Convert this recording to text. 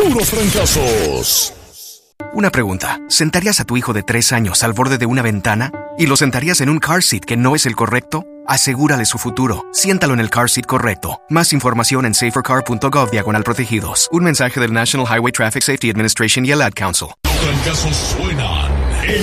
puros fracasos. Una pregunta. ¿Sentarías a tu hijo de 3 años al borde de una ventana? ¿Y lo sentarías en un car seat que no es el correcto? Asegúrale su futuro. Siéntalo en el car seat correcto. Más información en safercar.gov/protegidos. Un mensaje del National Highway Traffic Safety Administration y el Ad Council. Los fracasos suenan.